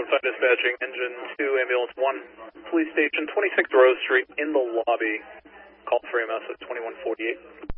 Northside Dispatching, Engine 2, Ambulance 1, Police Station, 26 Rose Street, in the lobby. Call for EMS at 2148.